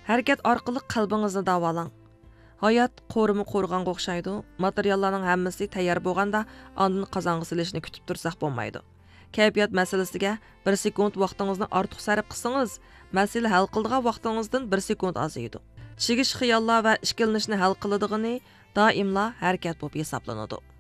Harakat orqali qalbingizni davolang. Hayot qo'rimi qo'rg'onga o'xshaydi. Materiallarning hammasi tayyor bo'lganda, ondan qozonga silishni kutib tursak bo'lmaydi. Kayfiyat masalasiga 1 sekund vaqtingizni ortiq sarf qilsangiz, masala hal qiladigan vaqtingizdan 1 sekund ozaydi. Chigish xiyollar va ishkilinishni hal qiladiganini doimla harakat bo'lib hisoblanadi.